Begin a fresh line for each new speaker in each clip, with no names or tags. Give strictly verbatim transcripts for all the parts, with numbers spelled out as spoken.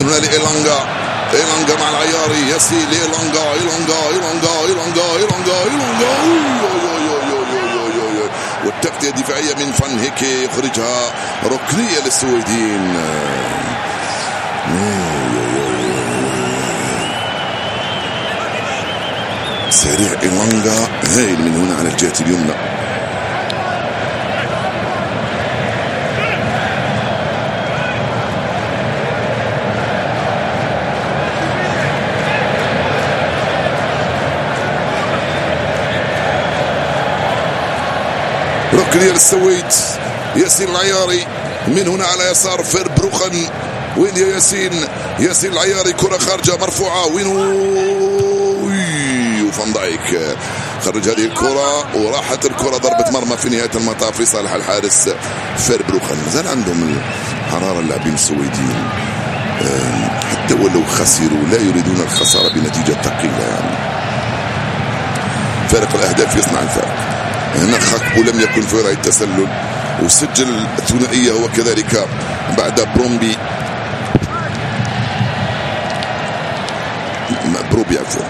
هنا لإيلونغا. إيلونغا مع العياري يسيل إيلونغا إيلونغا إيلونغا إيلونغا إيلونغا إيلونغا والتغطية الدفاعية من فان هيكي يخرجها ركنية للسويديين. سريع إيلونغا هايل من هنا على الجهة اليمنى. ركنية للسويد. ياسين العياري من هنا على يسار فيربروخن. وين يا ياسين؟ ياسين العياري كرة خارجة مرفوعة. وين فان دايك خرج هذه الكرة وراحت الكرة ضربة مرمى في نهاية المطاف لصالح الحارس فيربروخن. زال عندهم الحرارة اللاعبين السويديين حتى ولو خسروا لا يريدون الخسارة بنتيجة ثقيلة. يعني فارق الأهداف يصنع الفارق. هنا خاكبو لم يكن في رأي التسلل وسجل الثنائية هو كذلك بعد برومبي بروبي عفوا.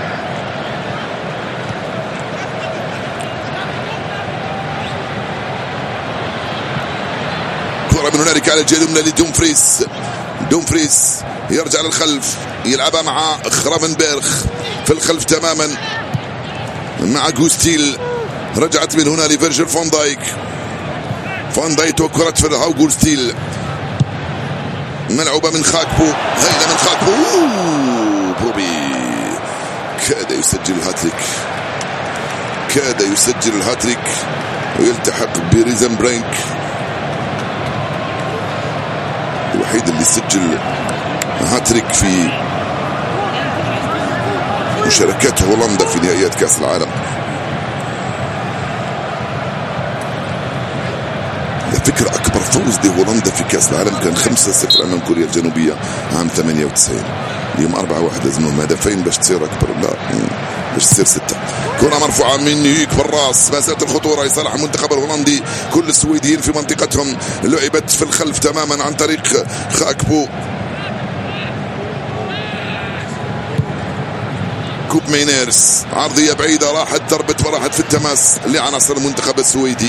كرة من هنالك على الجهة اليمنى لدومفريس. دومفريس يرجع للخلف يلعبها مع خرافنبرغ في الخلف تماما مع جوستيل. رجعت من هنا لفيرجيل فان دايك. فان دايك وكرة فرها وجوستيل ملعوبة من خاكبو. هيدا من خاكبو. بروبي كاد يسجل الهاتريك. كاد يسجل الهاتريك ويلتحق بريزنبرينك الوحيد اللي سجل هاتريك في مشاركات هولندا في نهائيات كأس العالم. فكرة أكبر فوز لهولندا في كأس العالم كان خمسة صفر أمام كوريا الجنوبية عام ثمانية وتسعين. اليوم أربعة واحد لازمهم هدفين باش تصير أكبر. لا باش تصير ستة. كرة مرفوعة من هيك بالراس ما زالت الخطورة لصالح المنتخب الهولندي. كل السويديين في منطقتهم لعبت في الخلف تماما عن طريق خاكبو. كوب مينيرس عرضية بعيدة راحت ضربت وراحت في التماس لعناصر المنتخب السويدي.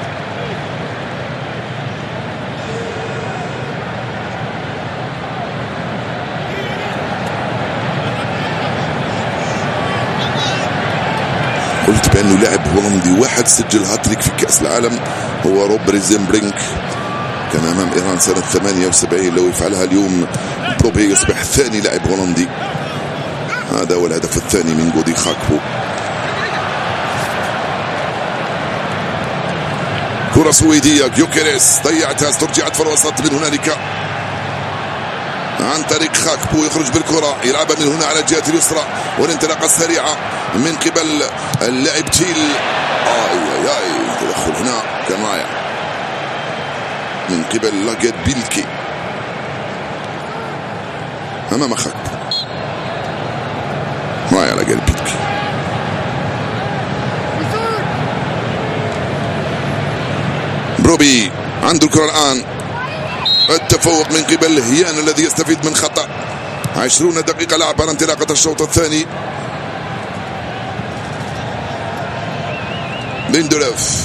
قلت بأنه لاعب هولندي واحد سجل هاتريك في كأس العالم هو روب ريزنبرينك كان أمام إيران سنة ثمانية وسبعين. لو يفعلها اليوم بروبي يصبح ثاني لاعب هولندي. هذا هو الهدف الثاني من جودي خاكبو. كرة سويدية جيوكيريس ضيعتها استرجعت في الوسط من هنالك عن طريق خاكبو يخرج بالكرة يلعبها من هنا على الجهة اليسرى والانطلاقة السريعة من قبل اللاعب تيل. آه اي اي تدخل هنا كان رائع من قبل لاجر بيلكي امام خاكبو. رائع لاجر بيلكي. بروبي عنده الكرة الآن. التفوق من قبل هيان الذي يستفيد من خطأ. عشرون دقيقة لعب على انطلاقة الشوط الثاني. ليندولف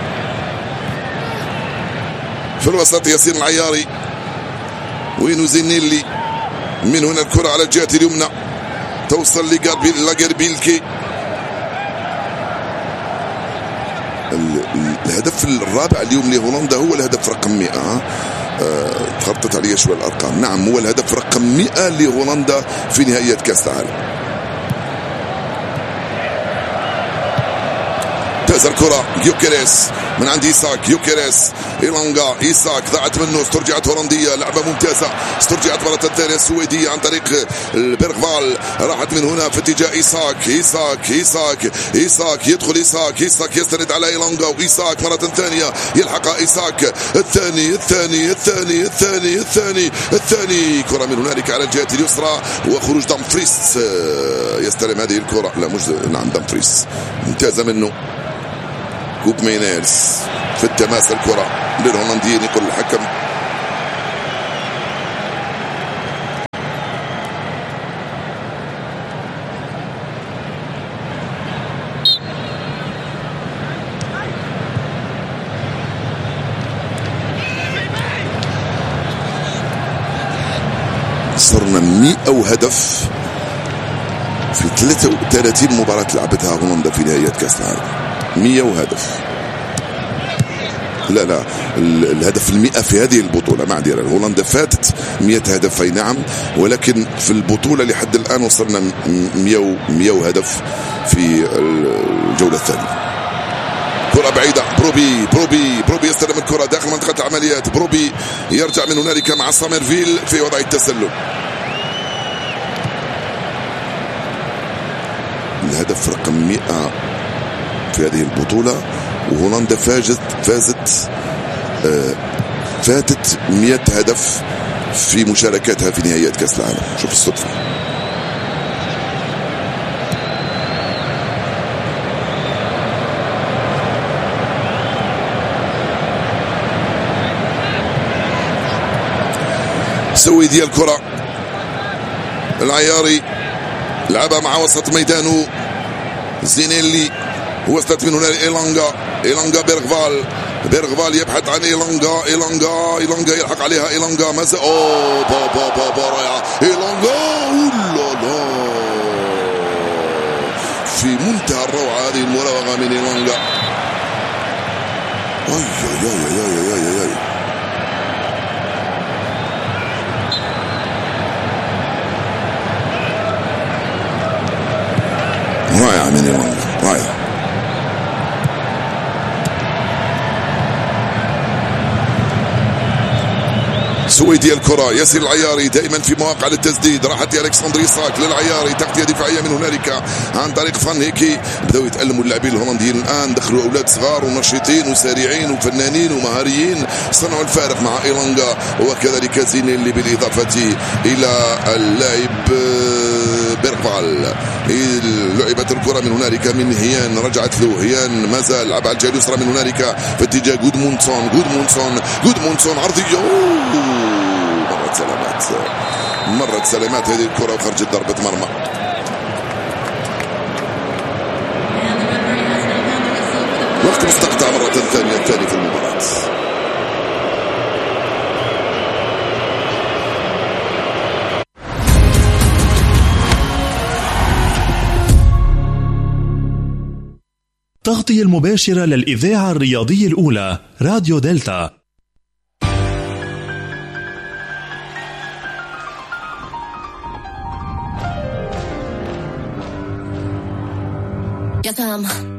في الوسط ياسين العياري وينو زينيلي من هنا الكرة على الجهة اليمنى توصل لاجر بيلكي. الهدف الرابع اليوم لهولندا هو الهدف رقم مئة. أه تخطط عليه شوي الارقام. نعم هو الهدف رقم مئة لهولندا في نهائيات كاس العالم. تهز الكرة يوكيريس من عند إيساك. يوكيريس إيلونغا إيساك ضاعت منه استرجعت هولندية. لعبة ممتازة استرجعت مرة ثانية السويدية عن طريق البرغفال. راحت من هنا في اتجاه إيساك. إيساك إيساك إيساك يدخل إيساك. إيساك يستند على إيلونغا وإيساك مرة ثانية يلحق إيساك. الثاني الثاني الثاني الثاني الثاني الثاني كرة من هنالك على الجهة اليسرى وخروج دامفريس يستلم هذه الكرة. لا مش نعم دامفريس ممتازة منه. كوب مينيرز في التماس الكرة للهولنديين يقول الحكم صرنا مئة وهدف في ثلاثة وثلاثين مباراة لعبتها هولندا في نهائيات كأس العالم. مئة وهدف. لا لا الهدف المئة في هذه البطولة ما عندي. هولندا فاتت مئة هدف اي نعم، ولكن في البطولة لحد الآن وصلنا مئة هدف في الجولة الثانية. كرة بعيدة، بروبي بروبي بروبي يستلم الكرة داخل منطقة العمليات. بروبي يرجع من هنالك مع سامرفيل في وضع التسلل. الهدف رقم مئة في هذه البطولة، وهولندا فازت فازت آه فاتت مئة هدف في مشاركاتها في نهائيات كأس العالم. شوف الصدفة. سويدية الكرة، العياري لعبها مع وسط ميدانه زينيلي، وصلت من هنا إيلانغا. إيلانغا بيرغفال بيرغفال يبحث عن إيلانغا. إيلانغا إيلانغا يلحق عليها إيلانغا. ماذا أوه بابا بابا رائعة إيلانغا. لا في منتهى الروعة هذه المراوغة من إيلانغا. أي أي أي أي أي أي رائعة من إيلانغا، رائعة. سويدية الكرة، ياسر العياري دائما في مواقع للتسديد. راحت ألكسندر إيساك للعياري، تغطية دفاعية من هنالك عن طريق فان هيكي. بدأوا يتألموا اللاعبين الهولنديين الآن، دخلوا أولاد صغار ونشيطين وسريعين وفنانين ومهاريين، صنعوا الفارق مع إيلانغا وكذلك زينيلي، بالإضافة إلى اللاعب بيرغفال. لعبت الكرة من هنالك من هيان، رجعت له هيان، ما زال لعب على الجهة اليسرى من هنالك في اتجاه جودمونسون. جودمونسون جودمونسون عرضية. مرت سلامات مرت سلامات هذه الكرة وخرجت ضربة مرمى. وقت مستقطع مرة ثانية الثاني في المباراة.
تغطية المباشرة للإذاعة الرياضية الأولى راديو دلتا.
يا سام